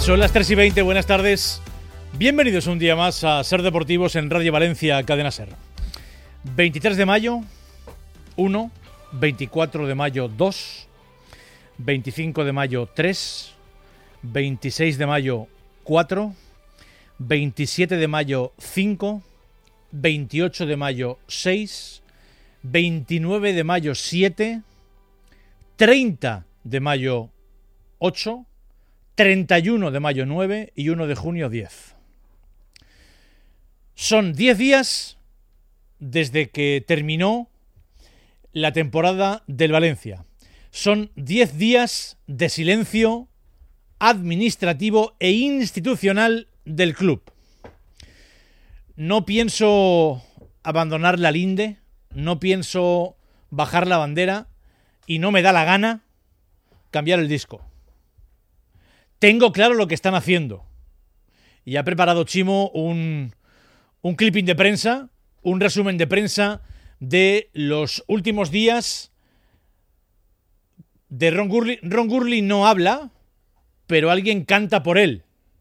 Son las 3:20, buenas tardes. Bienvenidos un día más a Ser Deportivos en Radio Valencia, Cadena Ser. 23 de mayo, 1. 24 de mayo, 2. 25 de mayo, 3. 26 de mayo, 4. 27 de mayo, 5. 28 de mayo, 6. 29 de mayo, 7. 30 de mayo, 8. 31 de mayo, 9 y 1 de junio, 10. Son 10 días desde que terminó la temporada del Valencia. Son 10 días de silencio administrativo e institucional del club. No pienso abandonar la linde, no pienso bajar la bandera y no me da la gana cambiar el disco. Tengo claro lo que están haciendo. Y ha preparado Chimo un clipping de prensa, un resumen de prensa de los últimos días de Ron Gurley. Ron Gurley no habla, pero alguien canta por él.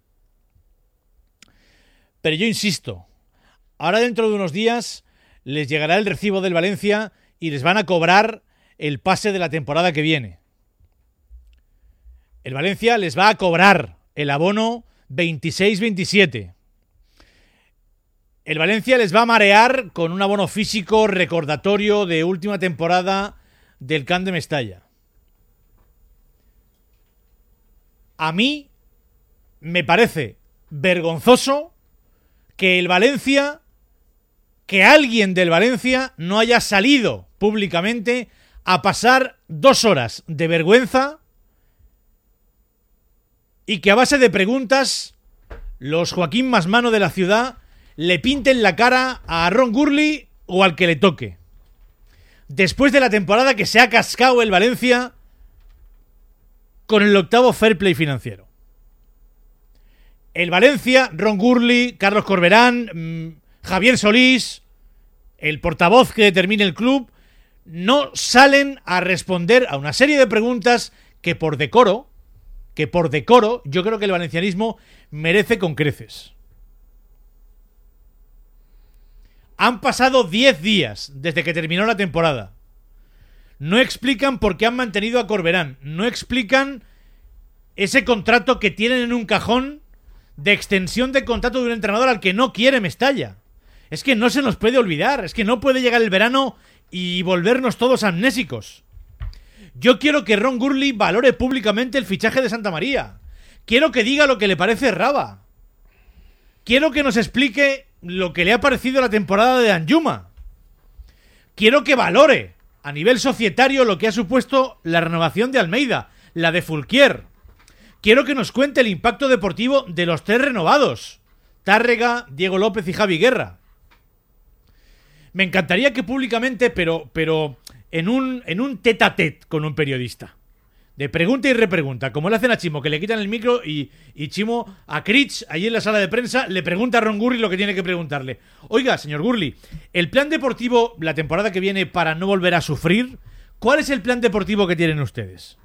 Pero yo insisto, ahora dentro de unos días les llegará el recibo del Valencia y les van a cobrar el pase de la temporada que viene. El Valencia les va a cobrar el abono 26-27. El Valencia les va a marear con un abono físico recordatorio de última temporada del Camp de Mestalla. A mí me parece vergonzoso que el Valencia, que alguien del Valencia no haya salido públicamente a pasar 2 horas de vergüenza y que a base de preguntas los Joaquín Masmano de la ciudad le pinten la cara a Ron Gurley o al que le toque. Después de la temporada que se ha cascado el Valencia con el 8º fair play financiero. El Valencia, Ron Gurley, Carlos Corberán, Javier Solís, el portavoz que determine el club, no salen a responder a una serie de preguntas que por decoro, yo creo que el valencianismo merece con creces. Han pasado 10 días desde que terminó la temporada. No explican por qué han mantenido a Corberán. No explican ese contrato que tienen en un cajón de extensión de contrato de un entrenador al que no quiere Mestalla. Es que no se nos puede olvidar. Es que no puede llegar el verano y volvernos todos amnésicos. Yo quiero que Ron Gurley valore públicamente el fichaje de Santamaría. Quiero que diga lo que le parece Raba. Quiero que nos explique lo que le ha parecido la temporada de Danjuma. Quiero que valore a nivel societario lo que ha supuesto la renovación de Almeida, la de Fulquier. Quiero que nos cuente el impacto deportivo de los 3 renovados: Tárrega, Diego López y Javi Guerra. Me encantaría que públicamente, pero en un tete-a-tete con un periodista, de pregunta y repregunta, como le hacen a Chimo, que le quitan el micro y Chimo a Critch, allí en la sala de prensa, le pregunta a Ron Gurley lo que tiene que preguntarle. Oiga, señor Gurley, el plan deportivo la temporada que viene para no volver a sufrir, ¿cuál es el plan deportivo que tienen ustedes?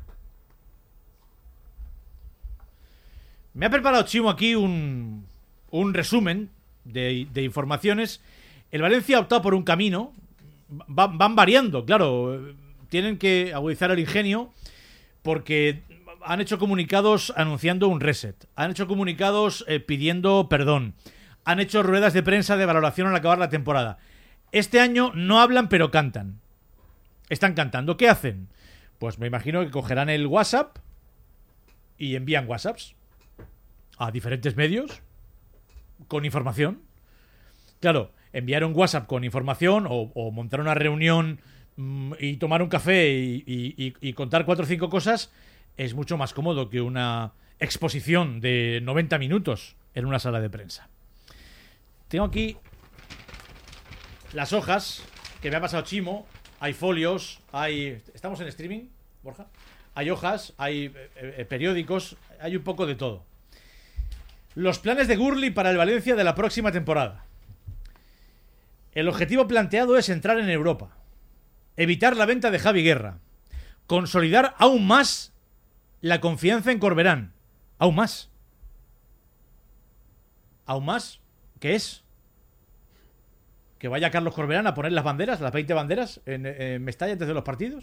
Me ha preparado Chimo aquí un resumen de informaciones. El Valencia ha optado por un camino. Van variando, claro. Tienen que agudizar el ingenio porque han hecho comunicados anunciando un reset. Han hecho comunicados pidiendo perdón. Han hecho ruedas de prensa de valoración al acabar la temporada. Este año no hablan, pero cantan. Están cantando. ¿Qué hacen? Pues me imagino que cogerán el WhatsApp y envían WhatsApps a diferentes medios con información. Claro, enviar un WhatsApp con información o montar una reunión y tomar un café y contar 4 o 5 cosas es mucho más cómodo que una exposición de 90 minutos en una sala de prensa. Tengo aquí las hojas que me ha pasado Chimo. Hay folios, ¿Estamos en streaming, Borja? Hay hojas, hay periódicos, hay un poco de todo. Los planes de Gurley para el Valencia de la próxima temporada. El objetivo planteado es entrar en Europa, evitar la venta de Javi Guerra, consolidar aún más la confianza en Corberán, aún más. Aún más, ¿qué es? ¿Que vaya Carlos Corberán a poner las banderas, las 20 banderas en Mestalla antes de los partidos?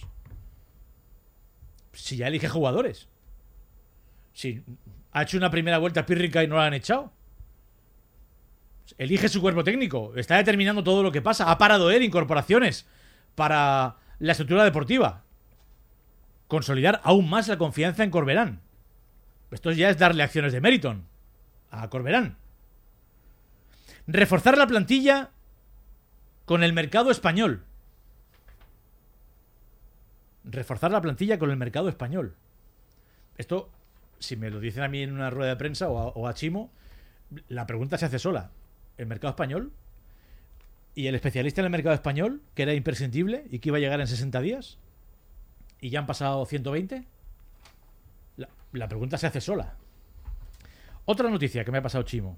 Si ya elige jugadores. Si ha hecho una primera vuelta pírrica y no la han echado. Elige su cuerpo técnico. Está determinando todo lo que pasa. Ha parado él incorporaciones para la estructura deportiva. Consolidar aún más la confianza en Corberán. Esto ya es darle acciones de mérito a Corberán. Reforzar la plantilla con el mercado español. Reforzar la plantilla con el mercado español. Esto, si me lo dicen a mí en una rueda de prensa o a Chimo, la pregunta se hace sola. ¿El mercado español? ¿Y el especialista en el mercado español, que era imprescindible y que iba a llegar en 60 días? ¿Y ya han pasado 120? La pregunta se hace sola. Otra noticia que me ha pasado Chimo.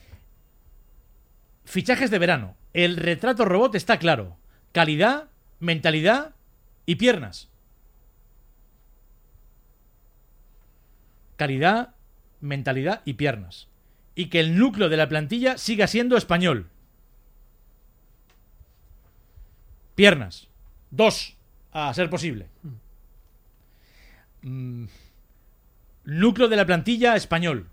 Fichajes de verano. El retrato robot está claro. Calidad, mentalidad y piernas. Calidad, mentalidad y piernas. Y que el núcleo de la plantilla siga siendo español. Piernas. 2, a ser posible. Núcleo de la plantilla español.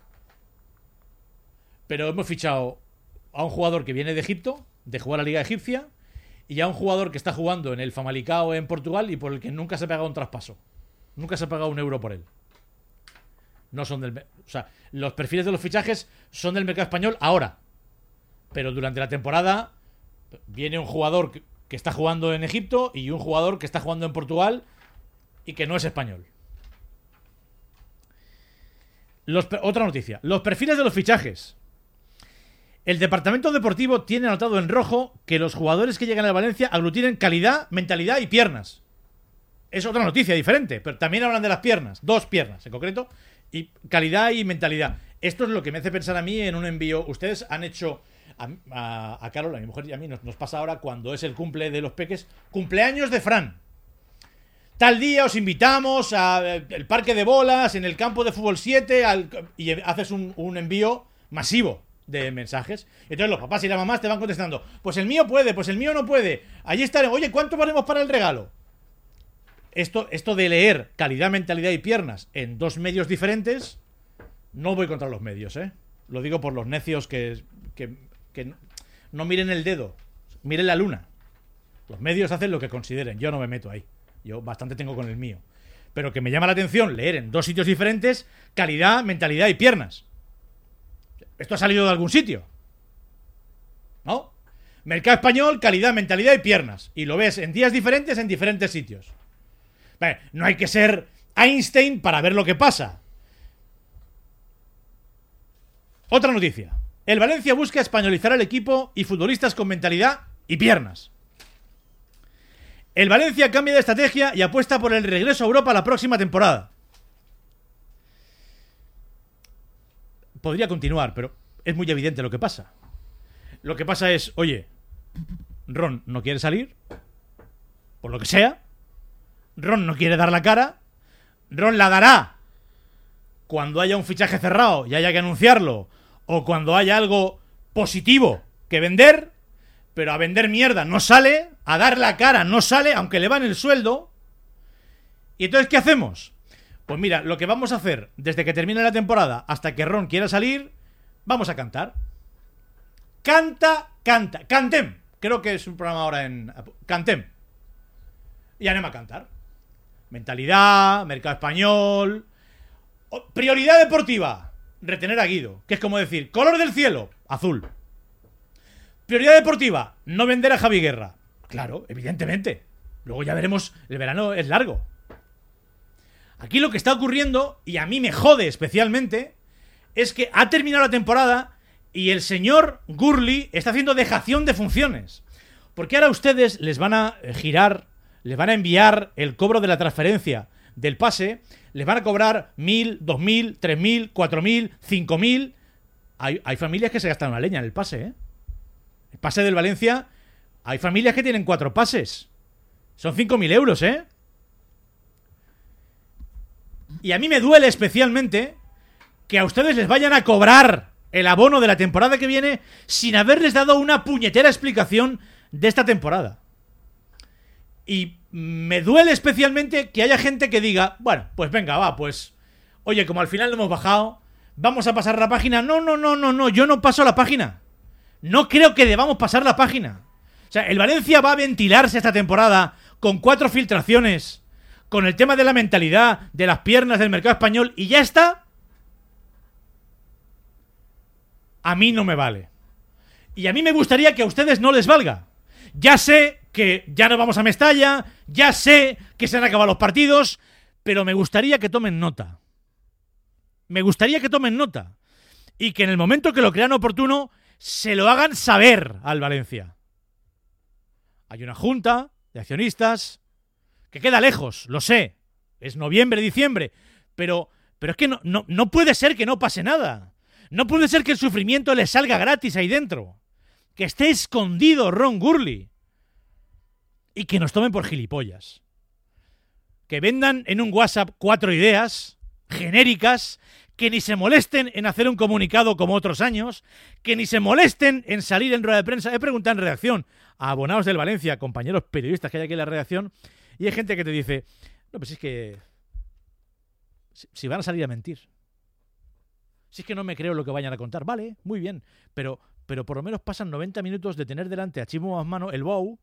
Pero hemos fichado a un jugador que viene de Egipto, de jugar a la Liga Egipcia, y a un jugador que está jugando en el Famalicão en Portugal y por el que nunca se ha pagado un traspaso. Nunca se ha pagado un euro por él. No son del... O sea, los perfiles de los fichajes son del mercado español ahora. Pero durante la temporada viene un jugador que está jugando en Egipto y un jugador que está jugando en Portugal y que no es español. Otra noticia. Los perfiles de los fichajes. El departamento deportivo tiene anotado en rojo que los jugadores que llegan a Valencia aglutinen calidad, mentalidad y piernas. Es otra noticia diferente, pero también hablan de las piernas. 2 piernas en concreto. Y calidad y mentalidad. Esto es lo que me hace pensar a mí en un envío. Ustedes han hecho a Carol, a mi mujer y a mí, nos pasa ahora cuando es el cumple de los peques. Cumpleaños de Fran. Tal día os invitamos al parque de bolas, en el campo de fútbol 7, y haces un envío masivo de mensajes. Entonces los papás y las mamás te van contestando: pues el mío puede, pues el mío no puede. Allí estaremos. Oye, ¿cuánto valemos para el regalo? Esto de leer calidad, mentalidad y piernas en 2 medios diferentes, no voy contra los medios, ¿eh? Lo digo por los necios que no miren el dedo, miren la luna. Los medios hacen lo que consideren, yo no me meto ahí. Yo bastante tengo con el mío. Pero que me llama la atención leer en 2 sitios diferentes calidad, mentalidad y piernas. Esto ha salido de algún sitio, ¿no? Mercado español, calidad, mentalidad y piernas. Y lo ves en días diferentes en diferentes sitios. Vale, no hay que ser Einstein para ver lo que pasa. Otra noticia. El Valencia busca españolizar al equipo y futbolistas con mentalidad y piernas. El Valencia cambia de estrategia y apuesta por el regreso a Europa la próxima temporada. Podría continuar, pero es muy evidente lo que pasa. Lo que pasa es, oye, Ron no quiere salir, por lo que sea. Ron no quiere dar la cara. Ron la dará cuando haya un fichaje cerrado y haya que anunciarlo, o cuando haya algo positivo que vender. Pero a vender mierda no sale, a dar la cara no sale, aunque le van el sueldo. ¿Y entonces qué hacemos? Pues mira, lo que vamos a hacer desde que termine la temporada hasta que Ron quiera salir, vamos a cantar. Cantem. Creo que es un programa ahora en... Cantem. Y anem a cantar. Mentalidad, mercado español... Prioridad deportiva. Retener a Guido. Que es como decir, color del cielo, azul. Prioridad deportiva, no vender a Javi Guerra. Claro, evidentemente. Luego ya veremos, el verano es largo. Aquí lo que está ocurriendo, y a mí me jode especialmente, es que ha terminado la temporada y el señor Gurley está haciendo dejación de funciones. Porque ahora ustedes les van a girar, les van a enviar el cobro de la transferencia del pase, les van a cobrar 1.000, 2.000, 3.000, 4.000, 5.000. Hay familias que se gastan una leña en el pase, ¿eh? El pase del Valencia, hay familias que tienen 4 pases. Son 5.000 euros, ¿eh? Y a mí me duele especialmente que a ustedes les vayan a cobrar el abono de la temporada que viene sin haberles dado una puñetera explicación de esta temporada. Y me duele especialmente que haya gente que diga, bueno, pues venga, va, pues oye, como al final lo hemos bajado, vamos a pasar la página. No, yo no paso la página. No creo que debamos pasar la página. O sea, el Valencia va a ventilarse esta temporada con 4 filtraciones, con el tema de la mentalidad, de las piernas del mercado español, y ya está. A mí no me vale. Y a mí me gustaría que a ustedes no les valga. Ya sé que ya no vamos a Mestalla, ya sé que se han acabado los partidos, pero me gustaría que tomen nota. Me gustaría que tomen nota. Y que en el momento que lo crean oportuno, se lo hagan saber al Valencia. Hay una junta de accionistas que queda lejos, lo sé. Es noviembre, diciembre. Pero es que no puede ser que no pase nada. No puede ser que el sufrimiento le salga gratis ahí dentro. Que esté escondido Ron Gurley. Y que nos tomen por gilipollas. Que vendan en un WhatsApp 4 ideas genéricas, que ni se molesten en hacer un comunicado como otros años, que ni se molesten en salir en rueda de prensa. He preguntado en redacción a abonados del Valencia, compañeros periodistas que hay aquí en la redacción, y hay gente que te dice, no, pues es que si van a salir a mentir. Si es que no me creo lo que vayan a contar. Vale, muy bien, pero por lo menos pasan 90 minutos de tener delante a Chimo Masmano el bow,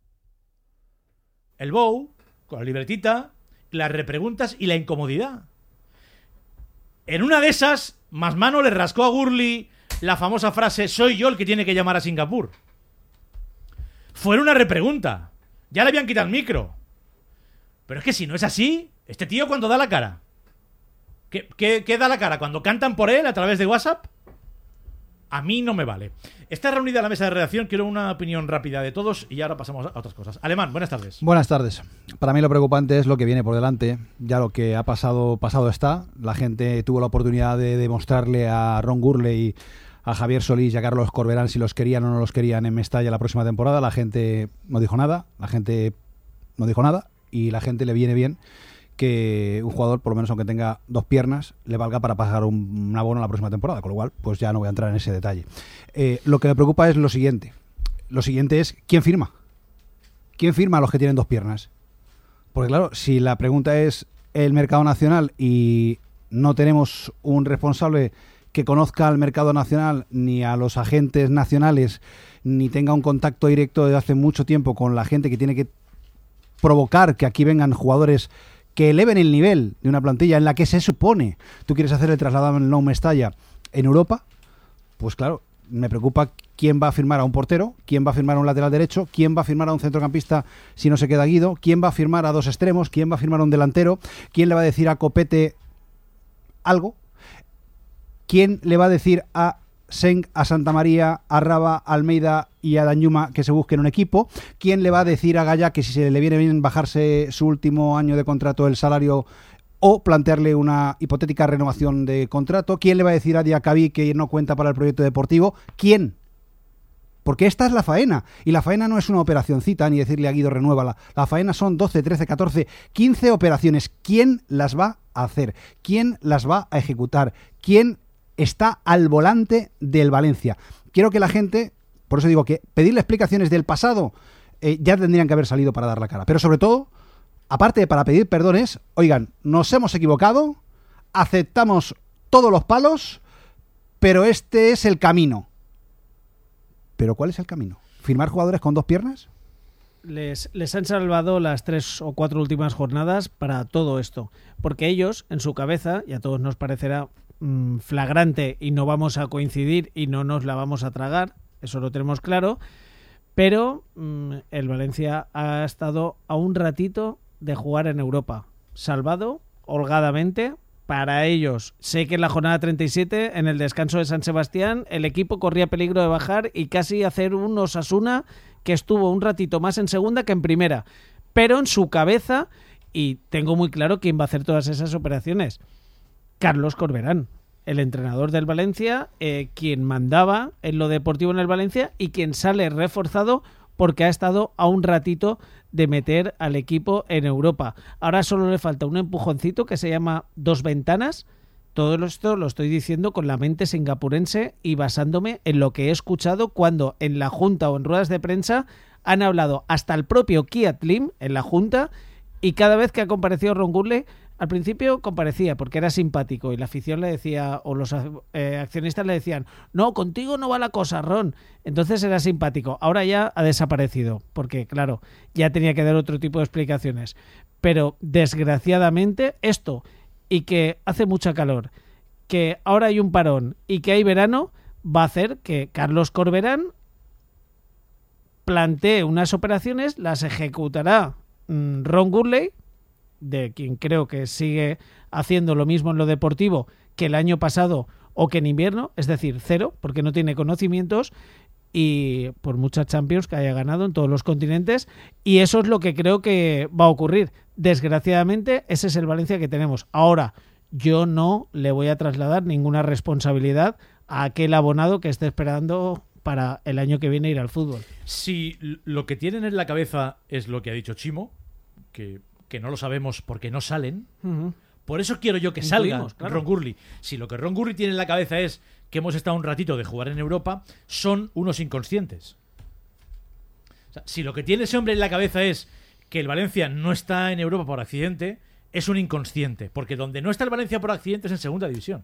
con la libretita, las repreguntas y la incomodidad. En una de esas, Masmano le rascó a Gurley la famosa frase, soy yo el que tiene que llamar a Singapur. Fue una repregunta. Ya le habían quitado el micro. Pero es que si no es así, este tío cuando da la cara. ¿Qué da la cara? ¿Cuando cantan por él a través de WhatsApp? A mí no me vale. Está reunida la mesa de redacción. Quiero una opinión rápida de todos y ahora pasamos a otras cosas. Alemán, buenas tardes. Buenas tardes. Para mí lo preocupante es lo que viene por delante. Ya lo que ha pasado está. La gente tuvo la oportunidad de demostrarle a Ron Gurley, a Javier Solís y a Carlos Corberán si los querían o no los querían en Mestalla la próxima temporada. La gente no dijo nada. Y la gente le viene bien que un jugador, por lo menos aunque tenga 2 piernas, le valga para pagar un abono la próxima temporada, con lo cual pues ya no voy a entrar en ese detalle. Lo que me preocupa es lo siguiente es ¿quién firma? ¿Quién firma a los que tienen 2 piernas? Porque claro, si la pregunta es el mercado nacional y no tenemos un responsable que conozca al mercado nacional ni a los agentes nacionales, ni tenga un contacto directo desde hace mucho tiempo con la gente que tiene que provocar que aquí vengan jugadores que eleven el nivel de una plantilla en la que se supone tú quieres hacer el traslado en No Mestalla en Europa, pues claro, me preocupa quién va a firmar a un portero, quién va a firmar a un lateral derecho, quién va a firmar a un centrocampista si no se queda Guido, quién va a firmar a 2 extremos, quién va a firmar a un delantero, quién le va a decir a Copete algo, quién le va a decir a Seng, a Santa María, a Raba, a Almeida y a Danjuma que se busquen un equipo. ¿Quién le va a decir a Gaya que si se le viene bien bajarse su último año de contrato el salario o plantearle una hipotética renovación de contrato? ¿Quién le va a decir a Diacabí que no cuenta para el proyecto deportivo? ¿Quién? Porque esta es la faena. Y la faena no es una operacioncita ni decirle a Guido renuévala. La faena son 12, 13, 14, 15 operaciones. ¿Quién las va a hacer? ¿Quién las va a ejecutar? ¿Quién está al volante del Valencia? Quiero que la gente, por eso digo que pedirle explicaciones del pasado ya tendrían que haber salido para dar la cara. Pero sobre todo, aparte de para pedir perdones, oigan, nos hemos equivocado, aceptamos todos los palos, pero este es el camino. ¿Pero cuál es el camino? ¿Firmar jugadores con 2 piernas? Les han salvado las 3 o 4 últimas jornadas para todo esto. Porque ellos, en su cabeza, y a todos nos parecerá flagrante y no vamos a coincidir y no nos la vamos a tragar, eso lo tenemos claro, pero el Valencia ha estado a un ratito de jugar en Europa, salvado holgadamente para ellos. Sé que en la jornada 37, en el descanso de San Sebastián, el equipo corría peligro de bajar y casi hacer un Osasuna que estuvo un ratito más en segunda que en primera, pero en su cabeza, y tengo muy claro quién va a hacer todas esas operaciones: Carlos Corberán, el entrenador del Valencia, quien mandaba en lo deportivo en el Valencia y quien sale reforzado porque ha estado a un ratito de meter al equipo en Europa. Ahora solo le falta un empujoncito que se llama 2 ventanas todo esto lo estoy diciendo con la mente singapurense y basándome en lo que he escuchado cuando en la Junta o en ruedas de prensa han hablado hasta el propio Kiat Lim en la Junta, y cada vez que ha comparecido Ron Gurley, al principio comparecía porque era simpático y la afición le decía, o los accionistas le decían, no, contigo no va la cosa, Ron. Entonces era simpático. Ahora ya ha desaparecido porque, claro, ya tenía que dar otro tipo de explicaciones. Pero desgraciadamente esto, y que hace mucha calor, que ahora hay un parón y que hay verano, va a hacer que Carlos Corberán plantee unas operaciones, las ejecutará Ron Gurley, de quien creo que sigue haciendo lo mismo en lo deportivo que el año pasado o que en invierno, es decir, cero, porque no tiene conocimientos, y por muchas Champions que haya ganado en todos los continentes, y eso es lo que creo que va a ocurrir. Desgraciadamente, ese es el Valencia que tenemos. Ahora, yo no le voy a trasladar ninguna responsabilidad a aquel abonado que esté esperando para el año que viene ir al fútbol. Si lo que tienen en la cabeza es lo que ha dicho Chimo, que no lo sabemos porque no salen, por eso quiero yo que salga Ron Gurley. Si lo que Ron Gurley tiene en la cabeza es que hemos estado un ratito de jugar en Europa, son unos inconscientes. O sea, si lo que tiene ese hombre en la cabeza es que el Valencia no está en Europa por accidente, es un inconsciente, porque donde no está el Valencia por accidente es en segunda división.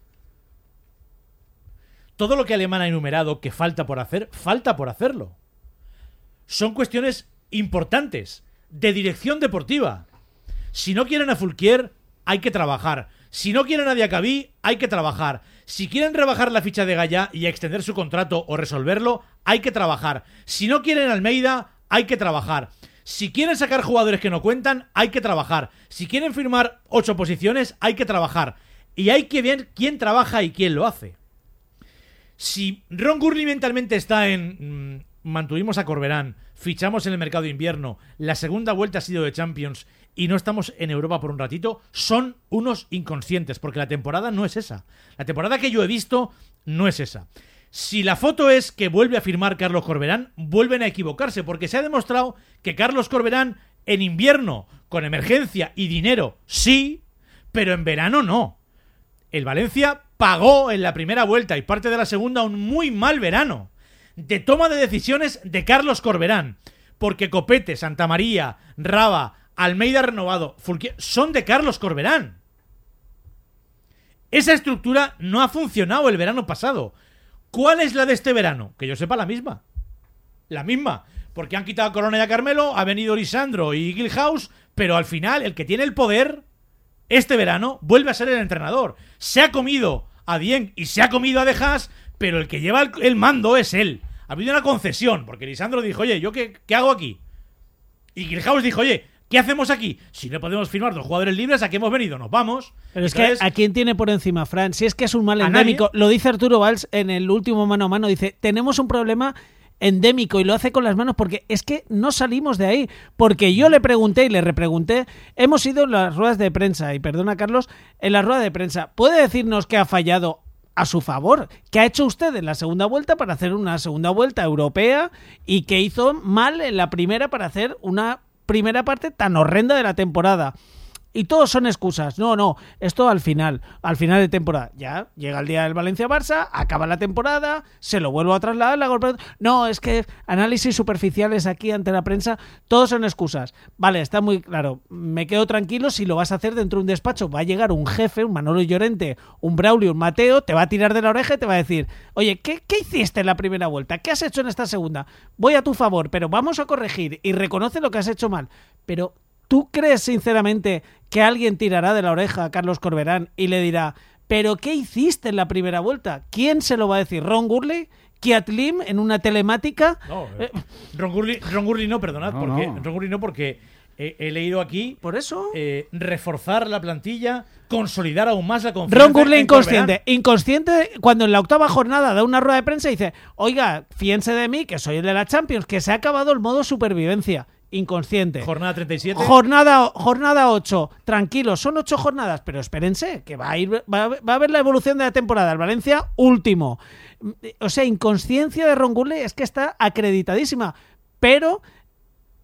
Todo lo que Alemán ha enumerado que falta por hacer, falta por hacerlo. Son cuestiones importantes de dirección deportiva. Si no quieren a Fulquier, hay que trabajar. Si no quieren a Diacabí, hay que trabajar. Si quieren rebajar la ficha de Gallá y extender su contrato o resolverlo, hay que trabajar. Si no quieren a Almeida, hay que trabajar. Si quieren sacar jugadores que no cuentan, hay que trabajar. Si quieren firmar 8 posiciones, hay que trabajar. Y hay que ver quién trabaja y quién lo hace. Si Ron Gurley mentalmente está en mantuvimos a Corberán, fichamos en el mercado de invierno, la segunda vuelta ha sido de Champions y no estamos en Europa por un ratito, son unos inconscientes, porque la temporada no es esa. La temporada que yo he visto no es esa. Si la foto es que vuelve a firmar Carlos Corberán, vuelven a equivocarse, porque se ha demostrado que Carlos Corberán en invierno, con emergencia y dinero, sí, pero en verano no. El Valencia pagó en la primera vuelta y parte de la segunda un muy mal verano de toma de decisiones de Carlos Corberán, porque Copete, Santamaría, Raba, Almeida renovado, Fulquier, son de Carlos Corberán. Esa estructura no ha funcionado el verano pasado. ¿Cuál es la de este verano? Que yo sepa, la misma. La misma. Porque han quitado a Corona y a Carmelo, ha venido Lisandro y Gilhouse, pero al final el que tiene el poder este verano vuelve a ser el entrenador. Se ha comido a Dieng y se ha comido a De Haas, pero el que lleva el mando es él. Ha habido una concesión, porque Lisandro dijo, oye, ¿yo qué hago aquí? Y Gilhouse dijo, oye, ¿qué hacemos aquí? Si no podemos firmar 2 jugadores libres, ¿a qué hemos venido? Nos vamos. Pero es que ¿a quién tiene por encima, Fran? Si es que es un mal endémico. Lo dice Arturo Valls en el último mano a mano. Dice, tenemos un problema endémico, y lo hace con las manos porque es que no salimos de ahí. Porque yo le pregunté y le repregunté, hemos ido en las ruedas de prensa, y perdona Carlos, en la rueda de prensa, ¿puede decirnos qué ha fallado a su favor? ¿Qué ha hecho usted en la segunda vuelta para hacer una segunda vuelta europea y qué hizo mal en la primera para hacer una primera parte tan horrenda de la temporada? Y todos son excusas. No, esto al final de temporada. Ya llega el día del Valencia-Barça, acaba la temporada, se lo vuelvo a trasladar. No, es que análisis superficiales aquí ante la prensa, todos son excusas. Vale, está muy claro. Me quedo tranquilo si lo vas a hacer dentro de un despacho. Va a llegar un jefe, un Manolo Llorente, un Braulio, un Mateo, te va a tirar de la oreja y te va a decir, oye, ¿qué hiciste en la primera vuelta? ¿Qué has hecho en esta segunda? Voy a tu favor, pero vamos a corregir y reconoce lo que has hecho mal. Pero ¿tú crees sinceramente que alguien tirará de la oreja a Carlos Corberán y le dirá, ¿pero qué hiciste en la primera vuelta? ¿Quién se lo va a decir? ¿Ron Gurley? ¿Kiat Lim en una telemática? No, Ron Gurley no, perdonad, Ron Gurley no, porque he leído aquí por eso reforzar la plantilla, consolidar aún más la confianza. Ron Gurley inconsciente cuando en la 8ª jornada da una rueda de prensa y dice, oiga, fíjense de mí, que soy el de la Champions, que se ha acabado el modo supervivencia. Inconsciente. Jornada 37. Jornada 8. Tranquilos, son 8 jornadas, pero espérense, que va a haber la evolución de la temporada. El Valencia, último. O sea, inconsciencia de Ron Gurley es que está acreditadísima. Pero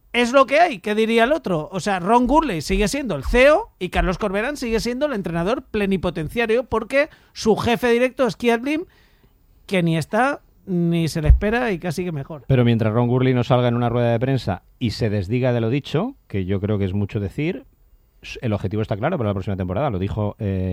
es lo que hay, ¿qué diría el otro? O sea, Ron Gurley sigue siendo el CEO y Carlos Corberán sigue siendo el entrenador plenipotenciario porque su jefe directo es Keith Lim, que ni está ni se le espera y casi que mejor. Pero mientras Ron Gurley no salga en una rueda de prensa y se desdiga de lo dicho, que yo creo que es mucho decir, el objetivo está claro para la próxima temporada. Lo dijo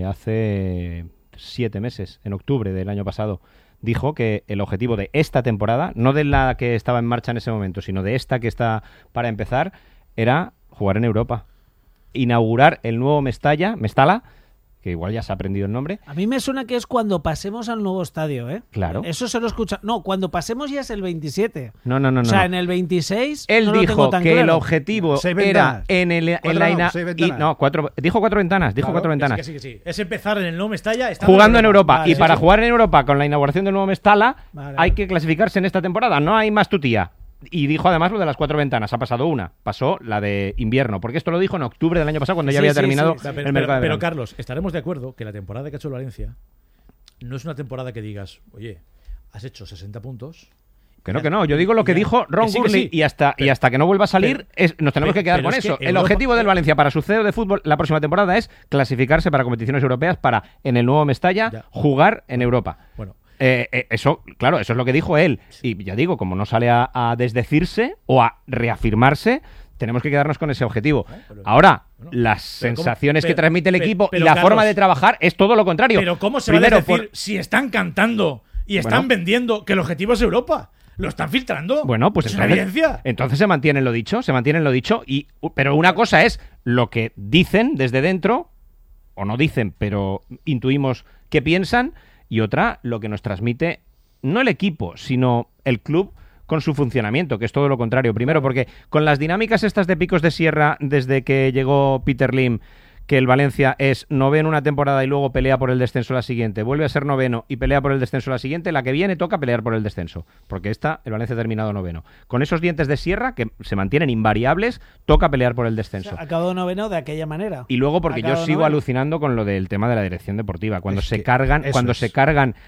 hace 7 meses, en octubre del año pasado. Dijo que el objetivo de esta temporada, no de la que estaba en marcha en ese momento, sino de esta que está para empezar, era jugar en Europa. Inaugurar el nuevo Mestala, que igual ya se ha aprendido el nombre. A mí me suena que es cuando pasemos al nuevo estadio, ¿eh? Claro. Eso se lo escucha. No, cuando pasemos ya es el 27. No. O sea, en el 26 él no lo dijo tengo tan que claro. el objetivo 6 era ventanas. en el Cuatro, en la no, 6 ventanas. dijo 4 ventanas, dijo Claro, 4 ventanas. Que sí. Es empezar en el nuevo Mestalla Jugando en Europa. Vale, Y sí, para sí. jugar en Europa con la inauguración del nuevo Mestala, Vale. hay que clasificarse en esta temporada. No hay más tutía. Y dijo además lo de las 4 ventanas. Ha pasado una. Pasó la de invierno. Porque esto lo dijo en octubre del año pasado, cuando ya Sí, había sí, terminado sí, sí. el mercado de Pero verano. Carlos, estaremos de acuerdo que la temporada que ha hecho el Valencia no es una temporada que digas, oye, has hecho 60 puntos. Que no. Yo digo lo que Ya. dijo Ron Que sí, que Gurley sí. y hasta que no vuelva a salir nos tenemos que quedar pero con es que eso. El Europa- objetivo del Valencia para su CEO de fútbol la próxima temporada es clasificarse para competiciones europeas para, en el nuevo Mestalla, Ya. jugar en Europa. Bueno, Eso es lo que dijo él. Y ya digo, como no sale a desdecirse o a reafirmarse, tenemos que quedarnos con ese objetivo. pero- Ahora, bueno, las pero ¿cómo? sensaciones que Pero- transmite el pero- equipo pero, y la Carlos, forma de trabajar es todo lo contrario. pero ¿cómo se Primero, va a decir si están cantando y están Bueno. vendiendo que el objetivo es Europa? ¿Lo están filtrando? Bueno, pues es una entonces, evidencia. entonces se mantiene lo dicho, pero una cosa es lo que dicen desde dentro, o no dicen, pero intuimos que piensan, y otra, lo que nos transmite no el equipo, sino el club con su funcionamiento, que es todo lo contrario. Primero, porque con las dinámicas estas de picos de sierra desde que llegó Peter Lim, que el Valencia es noveno una temporada y luego pelea por el descenso la siguiente, vuelve a ser noveno y pelea por el descenso la siguiente, la que viene toca pelear por el descenso, porque el Valencia ha terminado noveno. Con esos dientes de sierra, que se mantienen invariables, toca pelear por el descenso. Acabó noveno de aquella manera. Y luego porque yo Acabó sigo noveno. alucinando con lo del tema de la dirección deportiva. Cuando Es se que cargan, eso cuando es. se cargan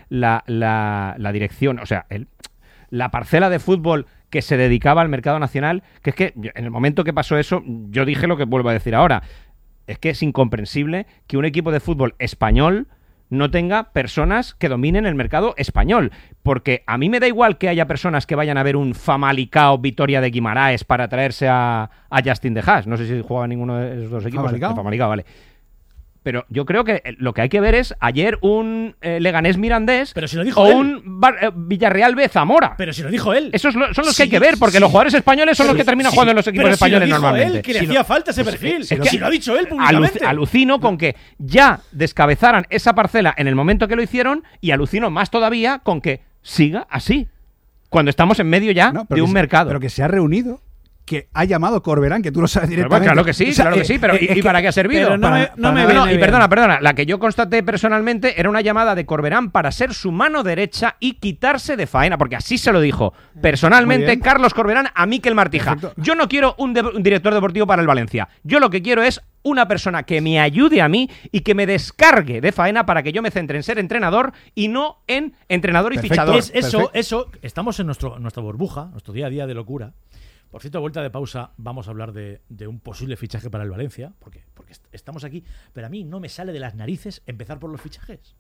la dirección, o sea, la parcela de fútbol que se dedicaba al mercado nacional, que es que en el momento que pasó eso, yo dije lo que vuelvo a decir ahora. Es que es incomprensible que un equipo de fútbol español no tenga personas que dominen el mercado español. Porque a mí me da igual que haya personas que vayan a ver un Famalicão Vitoria de Guimaraes para traerse a Justin De Haas. No sé si juega ninguno de esos dos equipos. ¿Famalicão? El Famalicão, vale. Pero yo creo que lo que hay que ver es ayer un Leganés Mirandés Pero si lo dijo o él. un Villarreal B Zamora. Pero si lo dijo él. Esos son los Sí, que hay que ver, porque sí. los jugadores españoles son los que terminan jugando en los equipos pero españoles si lo dijo normalmente. él, que le Si no- hacía falta ese perfil. es que Si lo ha dicho él públicamente. Alucino con que ya descabezaran esa parcela en el momento que lo hicieron y alucino más todavía con que siga así. Cuando estamos en medio ya No, de pero un que mercado. Pero que se ha reunido, que ha llamado Corberán, que tú lo sabes Pero, directamente. claro que sí, O sea, claro que sí, pero ¿y para qué ha servido? pero no Para- me para- viene Y bien. perdona, la que yo constaté personalmente era una llamada de Corberán para ser su mano derecha y quitarse de faena, porque así se lo dijo Muy personalmente bien. Carlos Corberán a Mikel Martija. Perfecto. Yo no quiero un director deportivo para el Valencia. Yo lo que quiero es una persona que me ayude a mí y que me descargue de faena para que yo me centre en ser entrenador y no en entrenador y Perfecto. fichador. Es eso, Perfecto. estamos en nuestra burbuja, nuestro día a día de locura. Por cierto, a vuelta de pausa, vamos a hablar de un posible fichaje para el Valencia, porque estamos aquí, pero a mí no me sale de las narices empezar por los fichajes.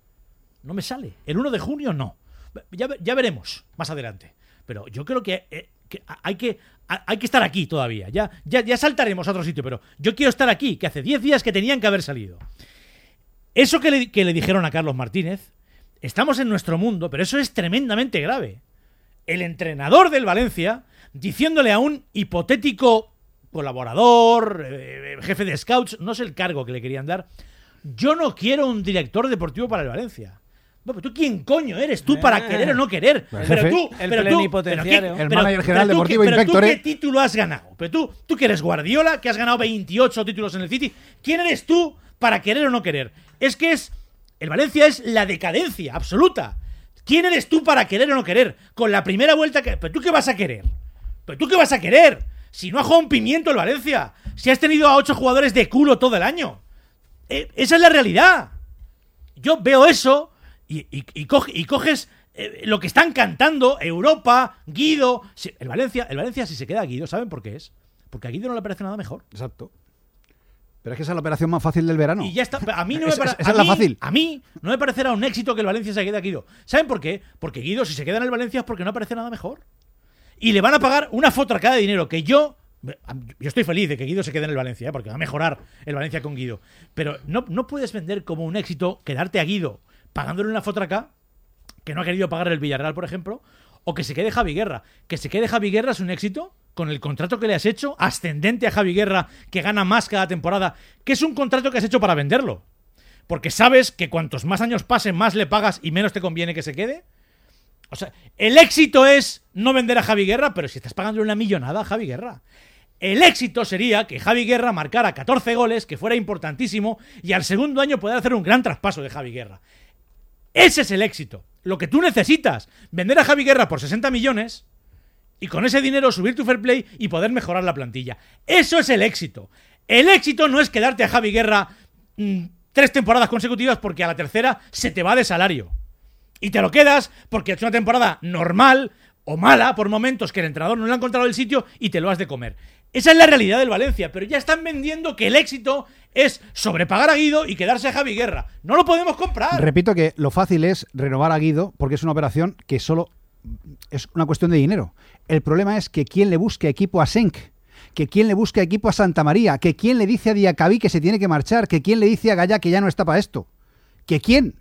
No me sale. El 1 de junio no. Ya veremos más adelante. Pero yo creo que hay que estar aquí todavía. Ya saltaremos a otro sitio, pero yo quiero estar aquí, que hace 10 días que tenían que haber salido. Eso que le dijeron a Carlos Martínez, estamos en nuestro mundo, pero eso es tremendamente grave. El entrenador del Valencia diciéndole a un hipotético colaborador, jefe de scouts, no sé el cargo que le querían dar, yo no quiero un director deportivo para el Valencia. Bueno, pero tú quién coño eres tú para querer o no querer. El Pero jefe. tú, El pero tú, plenipotenciario. El manager general pero tú deportivo pero tú Inspector, ¿qué ¿eh? título has ganado? Pero tú que eres Guardiola, que has ganado 28 títulos en el City, ¿quién eres tú para querer o no querer? El Valencia es la decadencia absoluta. ¿Quién eres tú para querer o no querer? Con la primera vuelta que... ¿Pero tú qué vas a querer? ¿Pero tú qué vas a querer? Si no ha jugado un pimiento el Valencia. Si has tenido a 8 jugadores de culo todo el año. Esa es la realidad. Yo veo eso y coges lo que están cantando Europa, Guido. El Valencia, si se queda Guido, ¿saben por qué es? Porque a Guido no le parece nada mejor. Exacto. Pero es que esa es la operación más fácil del verano. Y ya está. A mí no me parece. Esa es la fácil. A mí no me parecerá un éxito que el Valencia se quede a Guido. ¿Saben por qué? Porque Guido, si se queda en el Valencia, es porque no parece nada mejor. Y le van a pagar una fotracada de dinero que yo estoy feliz de que Guido se quede en el Valencia, porque va a mejorar el Valencia con Guido. Pero no puedes vender como un éxito quedarte a Guido pagándole una fotraca que no ha querido pagar el Villarreal, por ejemplo, o que se quede Javi Guerra. Que se quede Javi Guerra es un éxito con el contrato que le has hecho, ascendente a Javi Guerra, que gana más cada temporada, que es un contrato que has hecho para venderlo. Porque sabes que cuantos más años pasen, más le pagas y menos te conviene que se quede. O sea, el éxito es no vender a Javi Guerra, pero si estás pagándole una millonada a Javi Guerra. El éxito sería que Javi Guerra marcara 14 goles, que fuera importantísimo, y al segundo año poder hacer un gran traspaso de Javi Guerra. Ese es el éxito. Lo que tú necesitas, vender a Javi Guerra por 60 millones y con ese dinero subir tu fair play y poder mejorar la plantilla. Eso es el éxito. El éxito no es quedarte a Javi Guerra 3 temporadas consecutivas porque a la tercera se te va de salario. Y te lo quedas porque es una temporada normal o mala por momentos que el entrenador no le ha encontrado el sitio y te lo has de comer. Esa es la realidad del Valencia, pero ya están vendiendo que el éxito es sobrepagar a Guido y quedarse a Javi Guerra. No lo podemos comprar. Repito que lo fácil es renovar a Guido porque es una operación que solo es una cuestión de dinero. El problema es que quién le busque equipo a Senk, que quién le busque equipo a Santa María, que quién le dice a Diacabí que se tiene que marchar, que quién le dice a Gallá que ya no está para esto. ¿Que quién?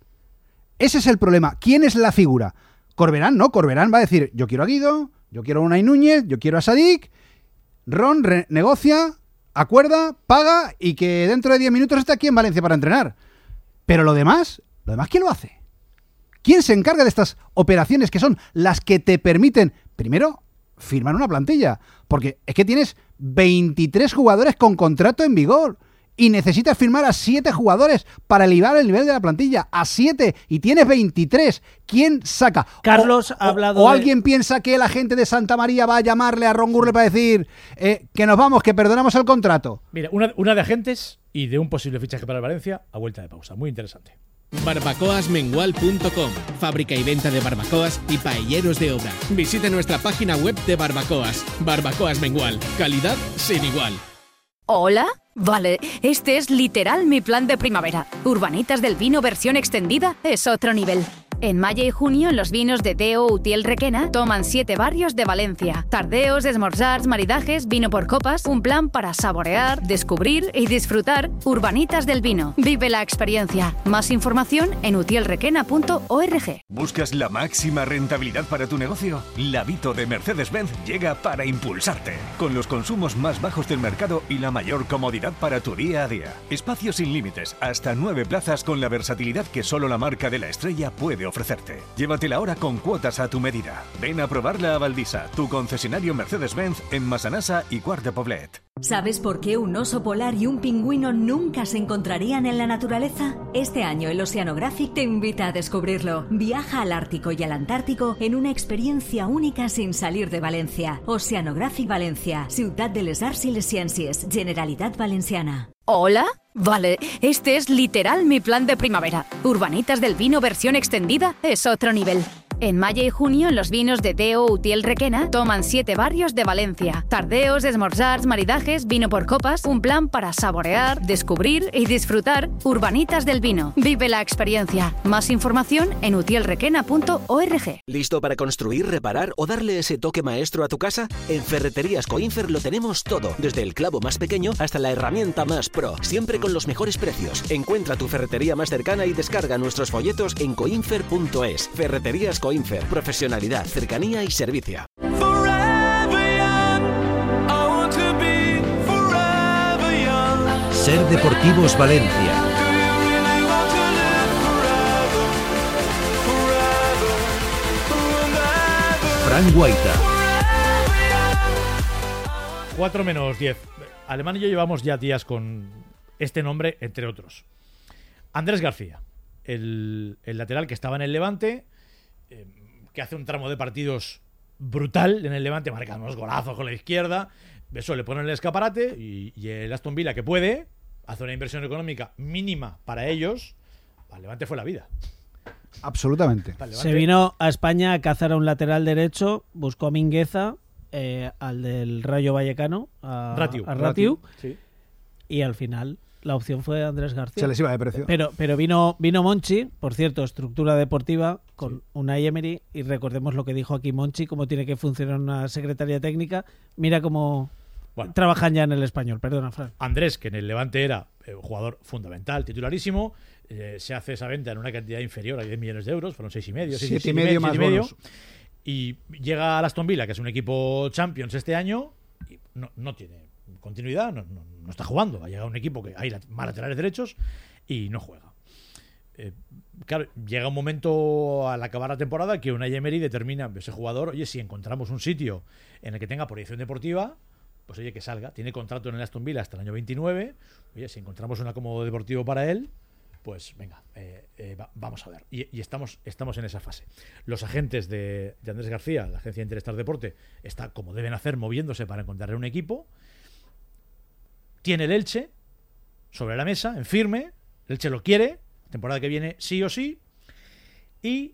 Ese es el problema. ¿Quién es la figura? Corberán, no. Corberán va a decir, yo quiero a Guido, yo quiero a Unai Núñez, yo quiero a Sadik. Ron negocia, acuerda, paga y que dentro de 10 minutos esté aquí en Valencia para entrenar. Pero lo demás, ¿quién lo hace? ¿Quién se encarga de estas operaciones que son las que te permiten, primero, firmar una plantilla? Porque es que tienes 23 jugadores con contrato en vigor y necesitas firmar a 7 jugadores para elevar el nivel de la plantilla. A 7 y tienes 23. ¿Quién saca? Carlos ha hablado o alguien piensa que la gente de Santa María va a llamarle a Ron Gurle para decir que nos vamos, que perdonamos el contrato. Mira, una de agentes y de un posible fichaje para el Valencia a vuelta de pausa. Muy interesante. barbacoasmengual.com, fábrica y venta de barbacoas y paelleros de obra. Visite nuestra página web de barbacoas. Barbacoas Mengual, calidad sin igual. ¿Hola? Vale, este es literal mi plan de primavera. Urbanitas del Vino versión extendida es otro nivel. En mayo y junio, los vinos de Deo Utiel Requena toman 7 barrios de Valencia. Tardeos, esmorzars, maridajes, vino por copas, un plan para saborear, descubrir y disfrutar. Urbanitas del Vino. Vive la experiencia. Más información en utielrequena.org. ¿Buscas la máxima rentabilidad para tu negocio? La Vito de Mercedes-Benz llega para impulsarte. Con los consumos más bajos del mercado y la mayor comodidad para tu día a día. Espacios sin límites, hasta 9 plazas con la versatilidad que solo la marca de la estrella puede ofrecerte. Llévatela ahora con cuotas a tu medida. Ven a probarla a Valdisa, tu concesionario Mercedes-Benz en Massanassa y Quart de Poblet. ¿Sabes por qué un oso polar y un pingüino nunca se encontrarían en la naturaleza? Este año el Oceanographic te invita a descubrirlo. Viaja al Ártico y al Antártico en una experiencia única sin salir de Valencia. Oceanographic Valencia, Ciutat de les Arts i les Ciències, Generalitat Valenciana. ¿Hola? Vale, este es literal mi plan de primavera. Urbanitas del Vino versión extendida es otro nivel. En mayo y junio, los vinos de Deo Utiel Requena toman 7 barrios de Valencia. Tardeos, esmorzars, maridajes, vino por copas, un plan para saborear, descubrir y disfrutar. Urbanitas del Vino. Vive la experiencia. Más información en utielrequena.org. ¿Listo para construir, reparar o darle ese toque maestro a tu casa? En Ferreterías Coinfer lo tenemos todo, desde el clavo más pequeño hasta la herramienta más pro, siempre con los mejores precios. Encuentra tu ferretería más cercana y descarga nuestros folletos en coinfer.es. Ferreterías Coinfer, profesionalidad, cercanía y servicio. Ser Deportivos Valencia. Fran Guaita. 4 menos 10. Alemán y yo llevamos ya días con este nombre, entre otros. Andrés García, el lateral que estaba en el Levante, que hace un tramo de partidos brutal en el Levante, marca unos golazos con la izquierda, eso le ponen el escaparate y el Aston Villa, que puede, hace una inversión económica mínima para ellos, al Levante fue la vida. Absolutamente. Se vino a España a cazar a un lateral derecho, buscó a Mingueza, al del Rayo Vallecano, a Ratiu, sí. Y al final la opción fue Andrés García. Se les iba de precio. Pero vino Monchi, por cierto, estructura deportiva con Unai Emery, y recordemos lo que dijo aquí Monchi, cómo tiene que funcionar una secretaría técnica. Mira cómo trabajan ya en el Español. Perdona, Fran. Andrés, que en el Levante era un jugador fundamental, titularísimo, se hace esa venta en una cantidad inferior a 10 millones de euros, fueron 6,5, 7,5 más bonos. Y llega al Aston Villa, que es un equipo Champions este año, y no tiene continuidad, no está jugando. Ha llegado un equipo que hay más laterales derechos y no juega. Claro, llega un momento al acabar la temporada que Unai Emery determina ese jugador, oye, si encontramos un sitio en el que tenga proyección deportiva, pues oye, que salga. Tiene contrato en el Aston Villa hasta el año 29. Oye, si encontramos un acomodo deportivo para él, pues venga, vamos a ver. Y estamos en esa fase. Los agentes de Andrés García, la agencia Interstar Deporte, está como deben hacer, moviéndose para encontrar un equipo. Tiene el Elche sobre la mesa, en firme. El Elche lo quiere, temporada que viene sí o sí. Y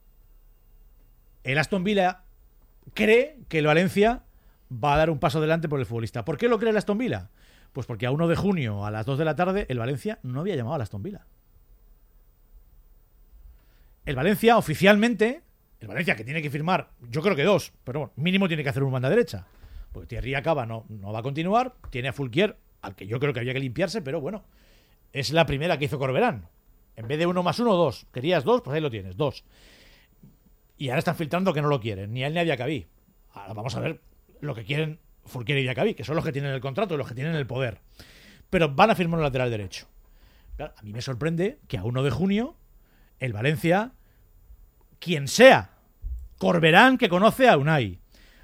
el Aston Villa cree que el Valencia va a dar un paso adelante por el futbolista. ¿Por qué lo cree el Aston Villa? Pues porque a 1 de junio a las 2 de la tarde el Valencia no había llamado al Aston Villa. El Valencia oficialmente, el Valencia que tiene que firmar, yo creo que 2, pero bueno, mínimo tiene que hacer un banda derecha. Porque Thierry Acaba no va a continuar, tiene a Fulquier, al que yo creo que había que limpiarse, pero bueno, es la primera que hizo Corberán. En vez de 1 más 1, 2. Querías 2, pues ahí lo tienes, 2. Y ahora están filtrando que no lo quieren, ni a él ni a Diacabí. Ahora vamos a ver lo que quieren Fulquier y Diacabí, que son los que tienen el contrato y los que tienen el poder. Pero van a firmar un lateral derecho. Claro, a mí me sorprende que a 1 de junio el Valencia, quien sea, Corberán, que conoce a Unai,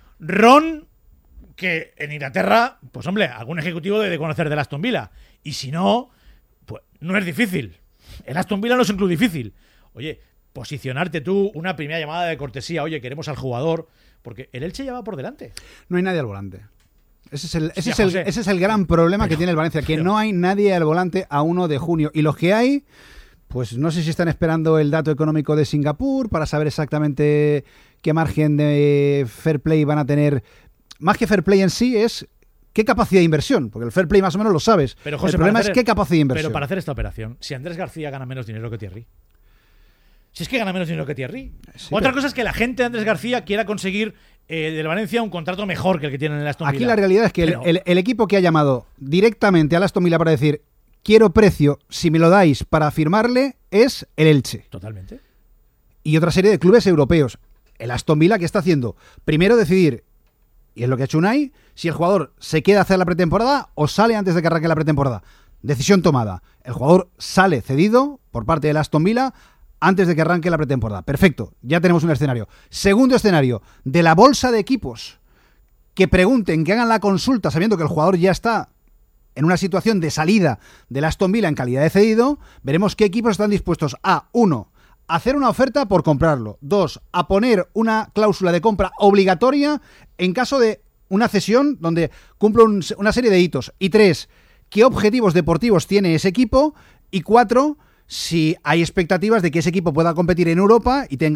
Ron, que en Inglaterra, pues hombre, algún ejecutivo debe conocer del Aston Villa. Y si no, pues no es difícil. El Aston Villa no es un club difícil. Oye, posicionarte tú, una primera llamada de cortesía, oye, queremos al jugador, porque el Elche ya va por delante. No hay nadie al volante. Ese es el gran problema que tiene el Valencia, que no hay nadie al volante a 1 de junio. Y los que hay, pues no sé si están esperando el dato económico de Singapur para saber exactamente qué margen de fair play van a tener. Más que fair play en sí es qué capacidad de inversión, porque el fair play más o menos lo sabes. Pero, José, el problema es qué capacidad de inversión. Pero para hacer esta operación, si Andrés García gana menos dinero que Thierry, si es que gana menos dinero que Thierry. Sí, otra cosa es que la gente de Andrés García quiera conseguir del Valencia un contrato mejor que el que tiene en el Aston Villa. Aquí la realidad es que el equipo que ha llamado directamente al Aston Villa para decir quiero precio, si me lo dais para firmarle, es el Elche. Totalmente. Y otra serie de clubes europeos. El Aston Villa, ¿qué está haciendo? Primero decidir, y es lo que ha hecho Unai, si el jugador se queda a hacer la pretemporada o sale antes de que arranque la pretemporada. Decisión tomada. El jugador sale cedido por parte del Aston Villa antes de que arranque la pretemporada. Perfecto, ya tenemos un escenario. Segundo escenario, de la bolsa de equipos que pregunten, que hagan la consulta sabiendo que el jugador ya está en una situación de salida del Aston Villa en calidad de cedido. Veremos qué equipos están dispuestos a, 1, hacer una oferta por comprarlo, 2, a poner una cláusula de compra obligatoria en caso de una cesión donde cumple una serie de hitos, y 3, qué objetivos deportivos tiene ese equipo, y 4, si hay expectativas de que ese equipo pueda competir en Europa y tenga